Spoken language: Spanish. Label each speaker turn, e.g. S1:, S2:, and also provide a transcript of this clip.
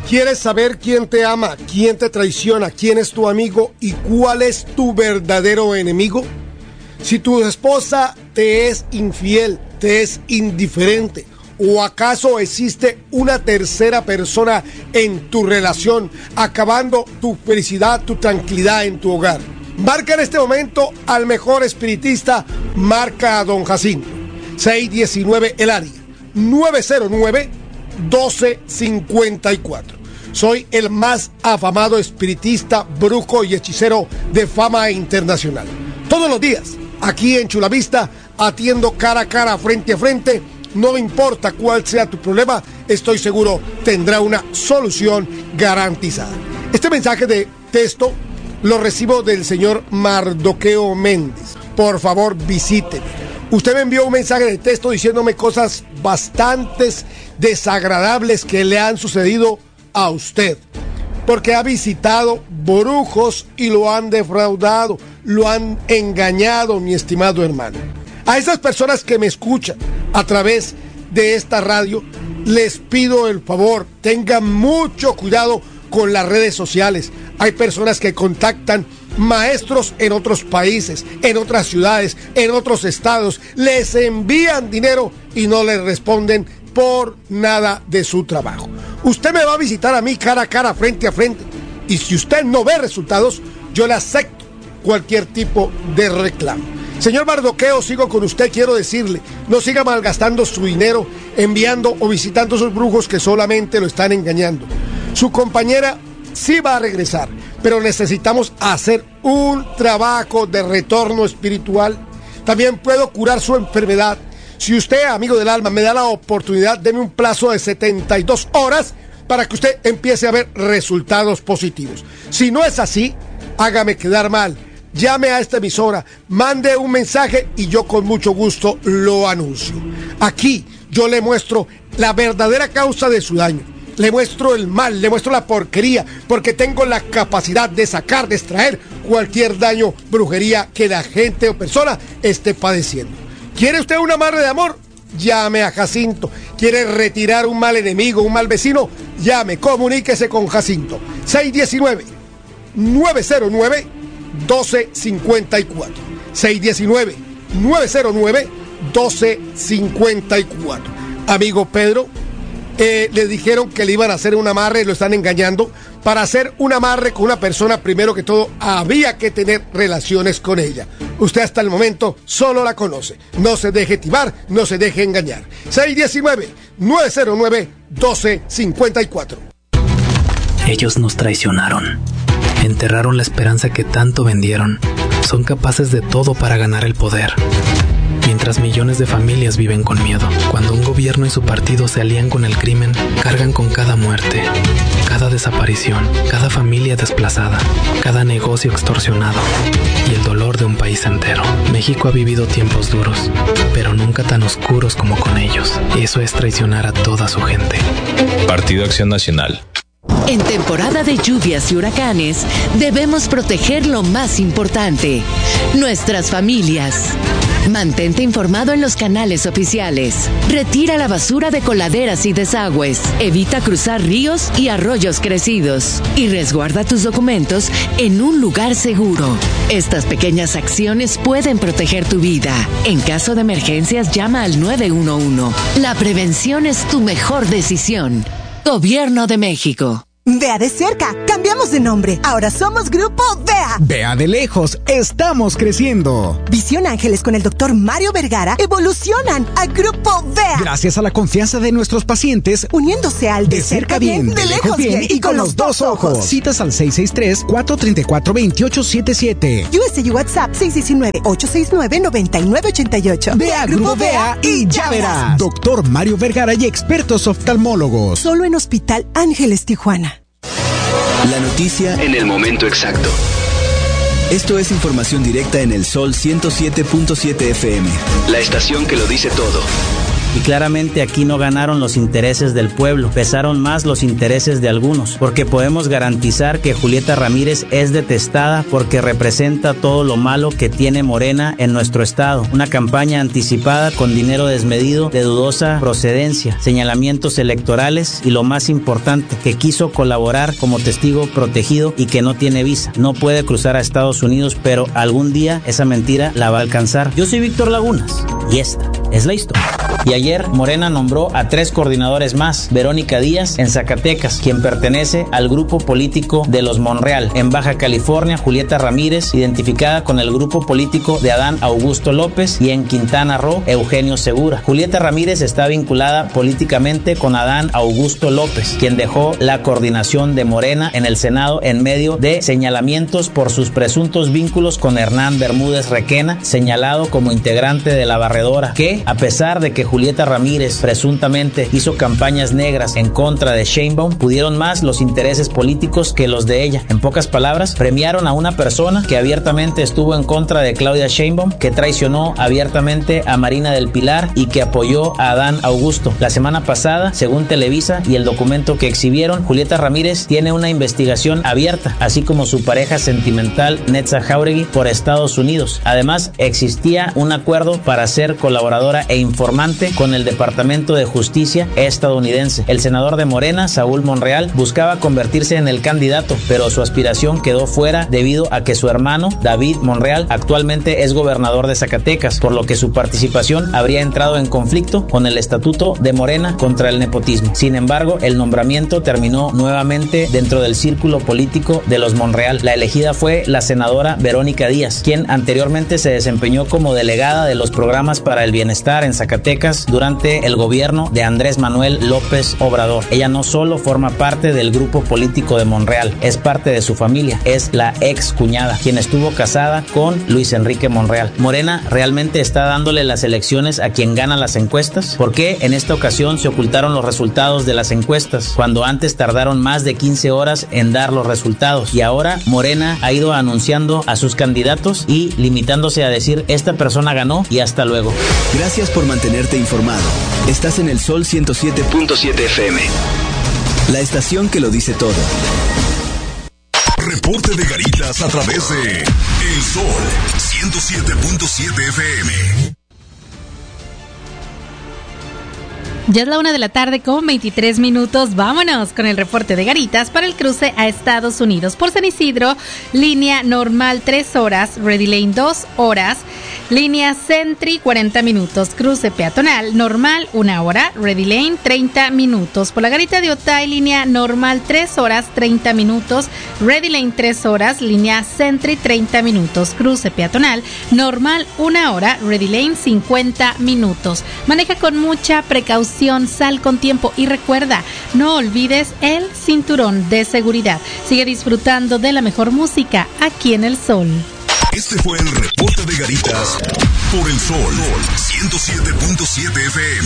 S1: ¿Quieres saber quién te ama, quién te traiciona, quién es tu amigo y cuál es tu verdadero enemigo? Si tu esposa te es infiel, te es indiferente, ¿o acaso existe una tercera persona en tu relación, acabando tu felicidad, tu tranquilidad en tu hogar? Marca en este momento al mejor espiritista, marca a Don Jacinto. 619 el área, 909-1254. Soy el más afamado espiritista, brujo y hechicero de fama internacional. Todos los días, aquí en Chula Vista, atiendo cara a cara, frente a frente. No importa cuál sea tu problema, estoy seguro tendrá una solución garantizada. Este mensaje de texto lo recibo del señor Mardoqueo Méndez. Por favor, visíteme. Usted me envió un mensaje de texto diciéndome cosas bastante desagradables que le han sucedido a usted, porque ha visitado brujos y lo han defraudado, lo han engañado, mi estimado hermano. A esas personas que me escuchan a través de esta radio, les pido el favor, tengan mucho cuidado con las redes sociales. Hay personas que contactan maestros en otros países, en otras ciudades, en otros estados, les envían dinero y no les responden por nada de su trabajo. Usted me va a visitar a mí cara a cara, frente a frente, y si usted no ve resultados, yo le acepto cualquier tipo de reclamo. Señor Mardoqueo, sigo con usted. Quiero decirle, no siga malgastando su dinero enviando o visitando a esos brujos que solamente lo están engañando. Su compañera sí va a regresar, pero necesitamos hacer un trabajo de retorno espiritual. También puedo curar su enfermedad. Si usted, amigo del alma, me da la oportunidad, deme un plazo de 72 horas para que usted empiece a ver resultados positivos. Si no es así, hágame quedar mal. Llame a esta emisora, mande un mensaje y yo con mucho gusto lo anuncio. Aquí yo le muestro la verdadera causa de su daño. Le muestro el mal, le muestro la porquería, porque tengo la capacidad de sacar, de extraer cualquier daño, brujería que la gente o persona esté padeciendo. ¿Quiere usted un amarre de amor? Llame a Jacinto. ¿Quiere retirar un mal enemigo, un mal vecino? Llame, comuníquese con Jacinto. 619-909-1254. 619-909-1254. Amigo Pedro, le dijeron que le iban a hacer un amarre, lo están engañando. Para hacer un amarre con una persona, primero que todo, había que tener relaciones con ella. Usted hasta el momento solo la conoce. No se deje timar, no se deje engañar. 619-909-1254.
S2: Ellos nos traicionaron. Enterraron la esperanza que tanto vendieron. Son capaces de todo para ganar el poder. Mientras millones de familias viven con miedo. Cuando un gobierno y su partido se alían con el crimen, cargan con cada muerte, cada desaparición, cada familia desplazada, cada negocio extorsionado y el dolor de un país entero. México ha vivido tiempos duros, pero nunca tan oscuros como con ellos. Eso es traicionar a toda su gente.
S3: Partido Acción Nacional.
S4: En temporada de lluvias y huracanes, debemos proteger lo más importante, nuestras familias. Mantente informado en los canales oficiales. Retira la basura de coladeras y desagües. Evita cruzar ríos y arroyos crecidos. Y resguarda tus documentos en un lugar seguro. Estas pequeñas acciones pueden proteger tu vida. En caso de emergencias, llama al 911. La prevención es tu mejor decisión. Gobierno de México.
S5: Vea de cerca, cambiamos de nombre. Ahora somos Grupo Vea.
S6: Vea de lejos, estamos creciendo.
S5: Visión Ángeles con el Dr. Mario Vergara evolucionan a Grupo Vea.
S6: Gracias a la confianza de nuestros pacientes,
S5: uniéndose al de cerca bien, de lejos bien y con los dos ojos.
S6: Citas al 663-434-2877.
S5: USA y WhatsApp 619-869-9988.
S6: Vea Grupo Vea y ya verás. Dr. Mario Vergara y expertos oftalmólogos.
S5: Solo en Hospital Ángeles Tijuana.
S7: La noticia en el momento exacto. Esto es información directa en el Sol 107.7 FM. La estación que lo dice todo.
S8: Y claramente aquí no ganaron los intereses del pueblo, pesaron más los intereses de algunos, porque podemos garantizar que Julieta Ramírez es detestada porque representa todo lo malo que tiene Morena en nuestro estado. Una campaña anticipada con dinero desmedido de dudosa procedencia, señalamientos electorales y lo más importante, que quiso colaborar como testigo protegido y que no tiene visa. No puede cruzar a Estados Unidos, pero algún día esa mentira la va a alcanzar. Yo soy Víctor Lagunas y esta es la historia. Y ayer Morena nombró a 3 coordinadores más. Verónica Díaz en Zacatecas, quien pertenece al grupo político de los Monreal. En Baja California, Julieta Ramírez, identificada con el grupo político de Adán Augusto López, y en Quintana Roo, Eugenio Segura. Julieta Ramírez está vinculada políticamente con Adán Augusto López, quien dejó la coordinación de Morena en el Senado en medio de señalamientos por sus presuntos vínculos con Hernán Bermúdez Requena, señalado como integrante de la barredora, que, a pesar de que Julieta Ramírez presuntamente hizo campañas negras en contra de Sheinbaum, pudieron más los intereses políticos que los de ella. En pocas palabras, premiaron a una persona que abiertamente estuvo en contra de Claudia Sheinbaum, que traicionó abiertamente a Marina del Pilar y que apoyó a Adán Augusto. La semana pasada, según Televisa y el documento que exhibieron, Julieta Ramírez tiene una investigación abierta, así como su pareja sentimental Netza Jauregui por Estados Unidos. Además, existía un acuerdo para ser colaboradora e informante con el Departamento de Justicia estadounidense. El senador de Morena, Saúl Monreal, buscaba convertirse en el candidato, pero su aspiración quedó fuera debido a que su hermano, David Monreal, actualmente es gobernador de Zacatecas, por lo que su participación habría entrado en conflicto con el estatuto de Morena contra el nepotismo. Sin embargo, el nombramiento terminó nuevamente dentro del círculo político de los Monreal. La elegida fue la senadora Verónica Díaz, quien anteriormente se desempeñó como delegada de los programas para el bienestar en Zacatecas durante el gobierno de Andrés Manuel López Obrador. Ella no solo forma parte del grupo político de Monreal, es parte de su familia, es la ex cuñada, quien estuvo casada con Luis Enrique Monreal. Morena realmente está dándole las elecciones a quien gana las encuestas. ¿Por qué en esta ocasión se ocultaron los resultados de las encuestas, cuando antes tardaron más de 15 horas en dar los resultados? Y ahora Morena ha ido anunciando a sus candidatos y limitándose a decir: esta persona ganó y hasta luego.
S7: Gracias por mantenerte informado. Estás en el Sol 107.7 FM. La estación que lo dice todo.
S9: Reporte de Garitas a través de El Sol 107.7 FM.
S10: Ya es la 1:00 con 23 minutos. Vámonos con el reporte de Garitas para el cruce a Estados Unidos. Por San Isidro, línea normal 3 horas, Ready Lane 2 horas, línea Sentry 40 minutos, cruce peatonal normal 1 hora, Ready Lane 30 minutos. Por la Garita de Otay, línea normal 3 horas 30 minutos, Ready Lane 3 horas, línea Sentry 30 minutos, cruce peatonal normal 1 hora, Ready Lane 50 minutos. Maneja con mucha precaución, sal con tiempo y recuerda, no olvides el cinturón de seguridad. Sigue disfrutando de la mejor música aquí en El Sol.
S9: Este fue el reporte de Garitas por El Sol 107.7 FM.